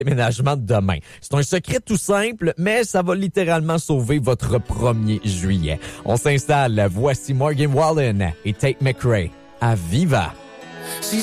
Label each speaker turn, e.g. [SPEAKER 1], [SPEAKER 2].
[SPEAKER 1] déménagement de demain. C'est un secret tout simple, mais ça va littéralement sauver votre 1er juillet. On s'installe. Voici Morgan Wallen et Tate McRae à Viva.